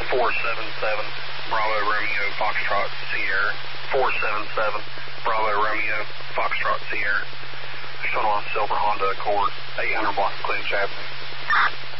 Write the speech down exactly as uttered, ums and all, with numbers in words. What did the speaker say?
four seven seven, Bravo Romeo, Foxtrot, Sierra. four seven seven, Bravo Romeo, Foxtrot, Sierra. Still on Silver Honda Accord, eight hundred block of Clinch Avenue.